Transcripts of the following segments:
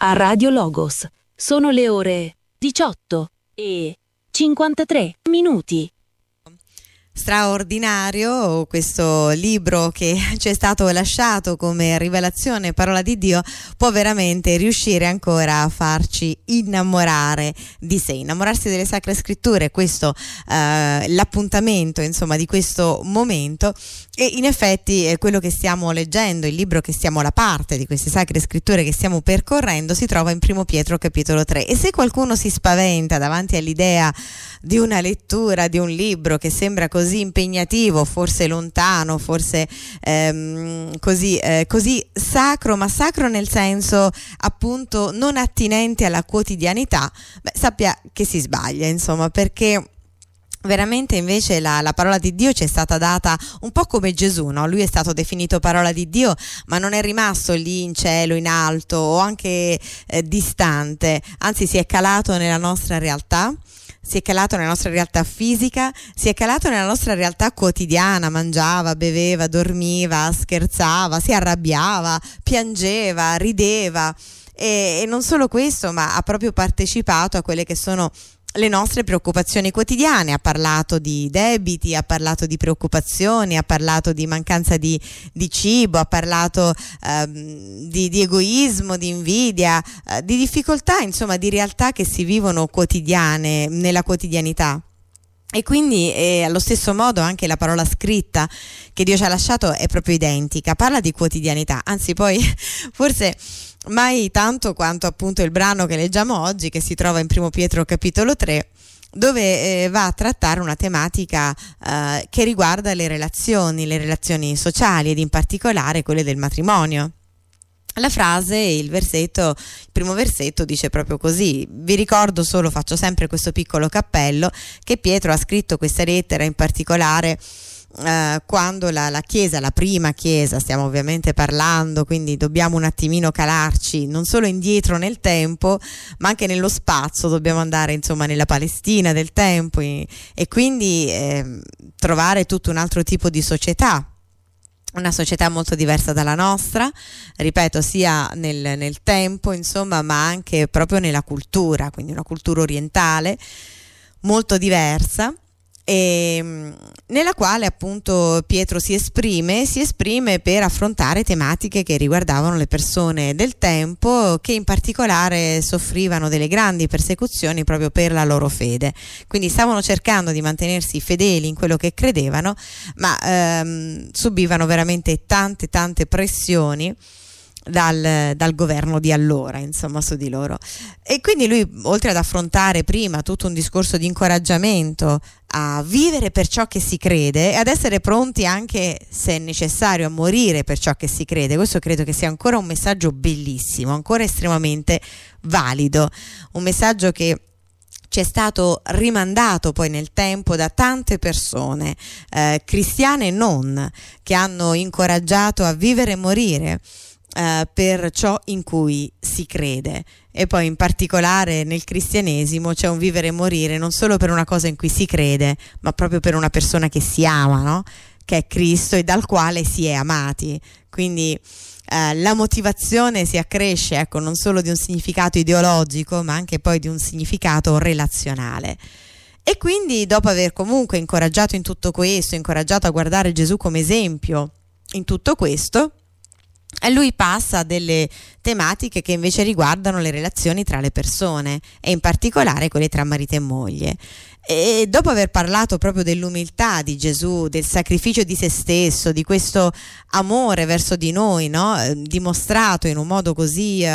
a Radio Logos. Sono le ore 18:53. Straordinario questo libro che ci è stato lasciato come rivelazione, parola di Dio, può veramente riuscire ancora a farci innamorare di sé, innamorarsi delle Sacre Scritture. Questo l'appuntamento insomma di questo momento, e in effetti quello che stiamo leggendo, il libro che stiamo, la parte di queste Sacre Scritture che stiamo percorrendo, si trova in Primo Pietro capitolo 3. E se qualcuno si spaventa davanti all'idea di una lettura di un libro che sembra così impegnativo, forse lontano, forse così sacro, ma sacro nel senso appunto non attinente alla quotidianità, sappia che si sbaglia, insomma, perché veramente invece la parola di Dio ci è stata data un po' come Gesù, no? Lui è stato definito parola di Dio, ma non è rimasto lì in cielo, in alto o anche distante, anzi si è calato nella nostra realtà. Si è calato nella nostra realtà fisica, si è calato nella nostra realtà quotidiana, mangiava, beveva, dormiva, scherzava, si arrabbiava, piangeva, rideva, e non solo questo, ma ha proprio partecipato a quelle che sono le nostre preoccupazioni quotidiane. Ha parlato di debiti, ha parlato di preoccupazioni, ha parlato di mancanza di cibo, ha parlato di egoismo, di invidia, di difficoltà, insomma di realtà che si vivono quotidiane, nella quotidianità. E quindi allo stesso modo anche la parola scritta che Dio ci ha lasciato è proprio identica, parla di quotidianità, anzi poi forse mai tanto quanto appunto il brano che leggiamo oggi, che si trova in Primo Pietro capitolo 3, dove va a trattare una tematica che riguarda le relazioni sociali, ed in particolare quelle del matrimonio. La frase, il primo versetto dice proprio così: vi ricordo solo, faccio sempre questo piccolo cappello, che Pietro ha scritto questa lettera in particolare quando la Chiesa, la prima Chiesa, stiamo ovviamente parlando, quindi dobbiamo un attimino calarci non solo indietro nel tempo, ma anche nello spazio, dobbiamo andare insomma nella Palestina del tempo e quindi trovare tutto un altro tipo di società. Una società molto diversa dalla nostra, ripeto, sia nel tempo, insomma, ma anche proprio nella cultura, quindi una cultura orientale molto diversa, e nella quale appunto Pietro si esprime per affrontare tematiche che riguardavano le persone del tempo, che in particolare soffrivano delle grandi persecuzioni proprio per la loro fede. Quindi stavano cercando di mantenersi fedeli in quello che credevano, ma subivano veramente tante pressioni dal governo di allora, insomma, su di loro. E quindi lui, oltre ad affrontare prima tutto un discorso di incoraggiamento a vivere per ciò che si crede e ad essere pronti anche, se è necessario, a morire per ciò che si crede, questo credo che sia ancora un messaggio bellissimo, ancora estremamente valido, un messaggio che ci è stato rimandato poi nel tempo da tante persone, cristiane e non, che hanno incoraggiato a vivere e morire per ciò in cui si crede. E poi in particolare nel cristianesimo c'è un vivere e morire non solo per una cosa in cui si crede, ma proprio per una persona che si ama, no? Che è Cristo e dal quale si è amati. Quindi la motivazione si accresce, ecco, non solo di un significato ideologico, ma anche poi di un significato relazionale. E quindi, dopo aver comunque incoraggiato in tutto questo, incoraggiato a guardare Gesù come esempio in tutto questo, lui passa a delle tematiche che invece riguardano le relazioni tra le persone, e in particolare quelle tra marito e moglie. E dopo aver parlato proprio dell'umiltà di Gesù, del sacrificio di se stesso, di questo amore verso di noi, no? Dimostrato in un modo così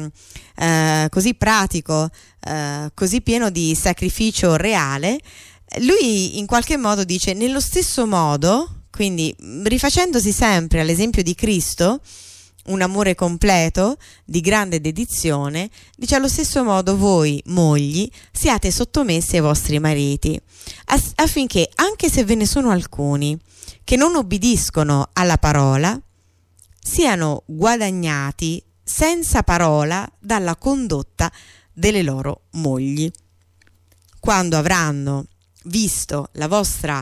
pratico, così pieno di sacrificio reale, lui in qualche modo dice: nello stesso modo, quindi rifacendosi sempre all'esempio di Cristo, un amore completo, di grande dedizione, dice: allo stesso modo voi, mogli, siate sottomessi ai vostri mariti, affinché, anche se ve ne sono alcuni che non obbediscono alla parola, siano guadagnati senza parola dalla condotta delle loro mogli. Quando avranno visto la vostra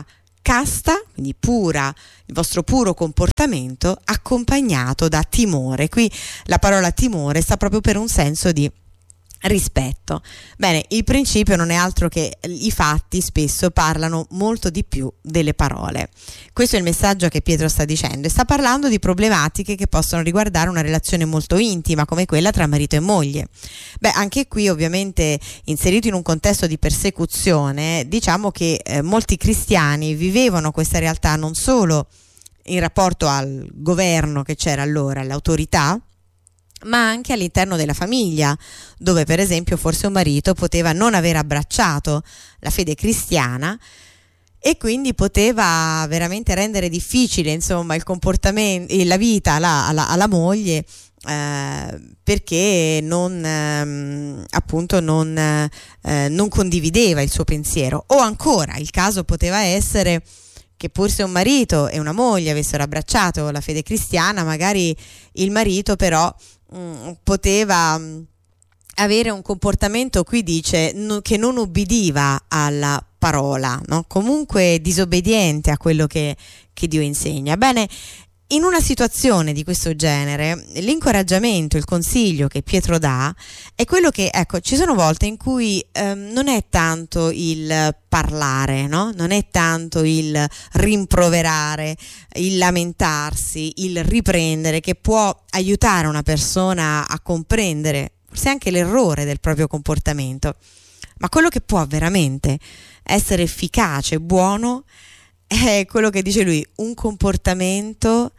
casta, quindi pura, il vostro puro comportamento accompagnato da timore. Qui la parola timore sta proprio per un senso di rispetto. Bene, il principio non è altro che i fatti spesso parlano molto di più delle parole. Questo è il messaggio che Pietro sta dicendo, e sta parlando di problematiche che possono riguardare una relazione molto intima come quella tra marito e moglie. Beh, anche qui ovviamente inserito in un contesto di persecuzione, diciamo che molti cristiani vivevano questa realtà non solo in rapporto al governo che c'era allora, all'autorità, ma anche all'interno della famiglia, dove per esempio forse un marito poteva non aver abbracciato la fede cristiana e quindi poteva veramente rendere difficile, insomma, il comportamento e la vita alla moglie, perché appunto non condivideva il suo pensiero. O ancora il caso poteva essere che pur se un marito e una moglie avessero abbracciato la fede cristiana, magari il marito però poteva avere un comportamento, qui dice, che non ubbidiva alla parola, no? Comunque disobbediente a quello che Dio insegna. Bene, in una situazione di questo genere, l'incoraggiamento, il consiglio che Pietro dà è quello che, ecco, ci sono volte in cui non è tanto il parlare, no? Non è tanto il rimproverare, il lamentarsi, il riprendere, che può aiutare una persona a comprendere forse anche l'errore del proprio comportamento, ma quello che può veramente essere efficace, buono, è quello che dice lui, un comportamento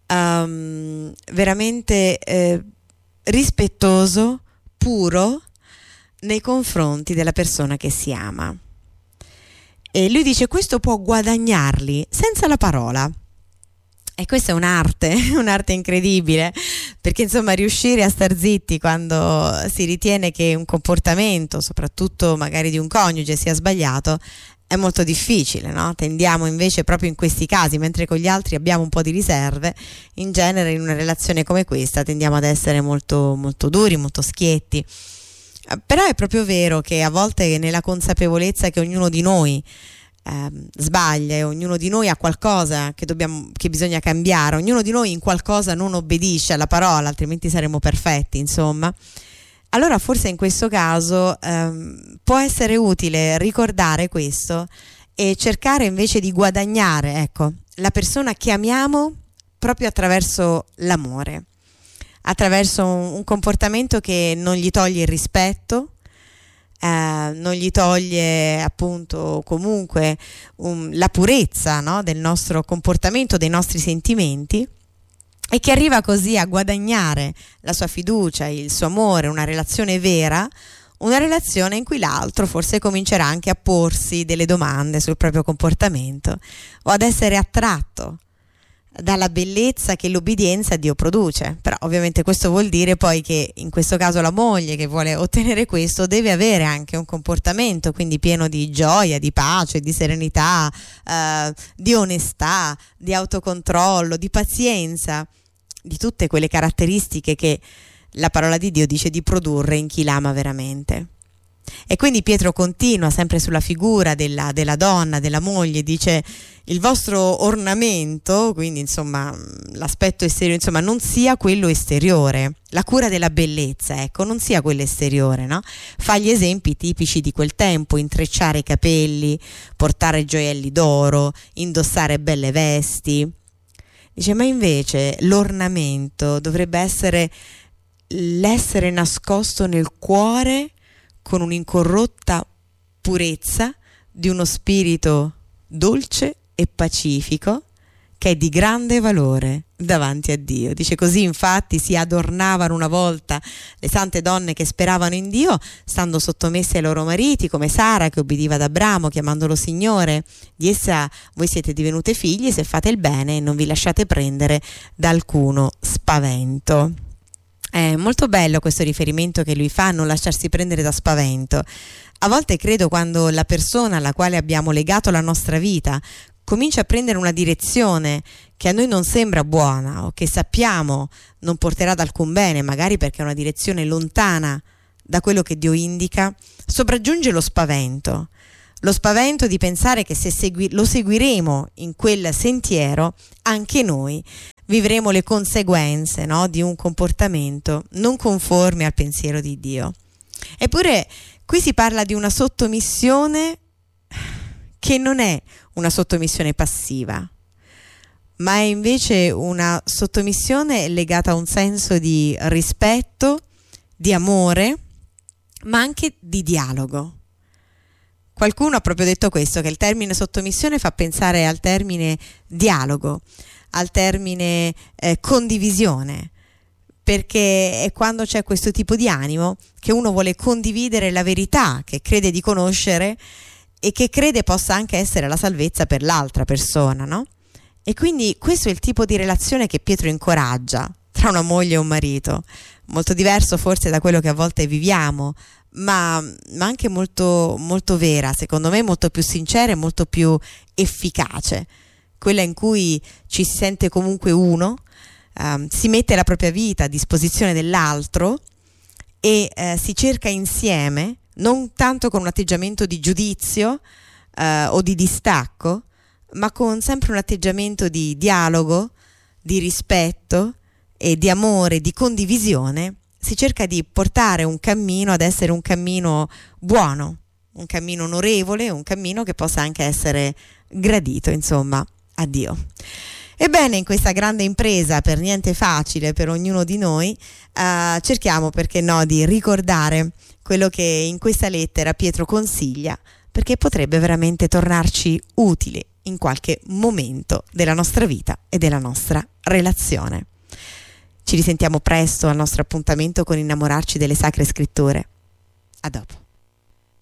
veramente rispettoso, puro nei confronti della persona che si ama. E lui dice questo può guadagnarli senza la parola. E questa è un'arte incredibile, perché insomma riuscire a star zitti quando si ritiene che un comportamento, soprattutto magari di un coniuge, sia sbagliato, è molto difficile, no? Tendiamo invece proprio in questi casi, mentre con gli altri abbiamo un po' di riserve, in genere in una relazione come questa tendiamo ad essere molto, molto duri, molto schietti. Però è proprio vero che a volte nella consapevolezza che ognuno di noi sbaglia e ognuno di noi ha qualcosa che bisogna cambiare, ognuno di noi in qualcosa non obbedisce alla parola, altrimenti saremmo perfetti, insomma. Allora forse in questo caso può essere utile ricordare questo e cercare invece di guadagnare, ecco, la persona che amiamo proprio attraverso l'amore, attraverso un comportamento che non gli toglie il rispetto, non gli toglie appunto comunque la purezza, no, del nostro comportamento, dei nostri sentimenti, e che arriva così a guadagnare la sua fiducia, il suo amore, una relazione vera, una relazione in cui l'altro forse comincerà anche a porsi delle domande sul proprio comportamento o ad essere attratto dalla bellezza che l'obbedienza a Dio produce. Però ovviamente questo vuol dire poi che in questo caso la moglie che vuole ottenere questo deve avere anche un comportamento quindi pieno di gioia, di pace, di serenità, di onestà, di autocontrollo, di pazienza, di tutte quelle caratteristiche che la parola di Dio dice di produrre in chi l'ama veramente. E quindi Pietro continua sempre sulla figura della donna, della moglie, dice il vostro ornamento, quindi insomma l'aspetto esteriore, insomma non sia quello esteriore, la cura della bellezza, ecco, non sia quello esteriore, no? Fa gli esempi tipici di quel tempo, intrecciare i capelli, portare gioielli d'oro, indossare belle vesti. Dice ma invece l'ornamento dovrebbe essere l'essere nascosto nel cuore con un'incorrotta purezza di uno spirito dolce e pacifico che è di grande valore davanti a Dio. Dice così infatti si adornavano una volta le sante donne che speravano in Dio, stando sottomesse ai loro mariti, come Sara che obbediva ad Abramo chiamandolo Signore. Di essa voi siete divenute figli se fate il bene e non vi lasciate prendere da alcuno spavento. È molto bello questo riferimento che lui fa, non lasciarsi prendere da spavento. A volte credo quando la persona alla quale abbiamo legato la nostra vita comincia a prendere una direzione che a noi non sembra buona o che sappiamo non porterà ad alcun bene, magari perché è una direzione lontana da quello che Dio indica, sopraggiunge lo spavento. lo spavento di pensare che se lo seguiremo in quel sentiero, anche noi vivremo le conseguenze, no, di un comportamento non conforme al pensiero di Dio. Eppure qui si parla di una sottomissione che non è una sottomissione passiva, ma è invece una sottomissione legata a un senso di rispetto, di amore, ma anche di dialogo. Qualcuno ha proprio detto questo, che il termine sottomissione fa pensare al termine dialogo, al termine condivisione, perché è quando c'è questo tipo di animo che uno vuole condividere la verità che crede di conoscere e che crede possa anche essere la salvezza per l'altra persona, no? E quindi questo è il tipo di relazione che Pietro incoraggia tra una moglie e un marito, molto diverso forse da quello che a volte viviamo, ma anche molto, molto vera, secondo me molto più sincera e molto più efficace, quella in cui ci si sente comunque uno, si mette la propria vita a disposizione dell'altro e si cerca insieme, non tanto con un atteggiamento di giudizio o di distacco, ma con sempre un atteggiamento di dialogo, di rispetto e di amore, di condivisione. Si cerca di portare un cammino ad essere un cammino buono, un cammino onorevole, un cammino che possa anche essere gradito, insomma, a Dio. Ebbene, in questa grande impresa, per niente facile per ognuno di noi, cerchiamo, perché no, di ricordare quello che in questa lettera Pietro consiglia, perché potrebbe veramente tornarci utile in qualche momento della nostra vita e della nostra relazione. Ci risentiamo presto al nostro appuntamento con Innamorarci delle Sacre Scritture. A dopo.